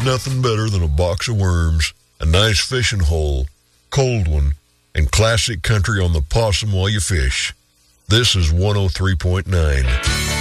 nothing better than a box of worms, a nice fishing hole, cold one, and classic country on the possum while you fish. This is 103.9.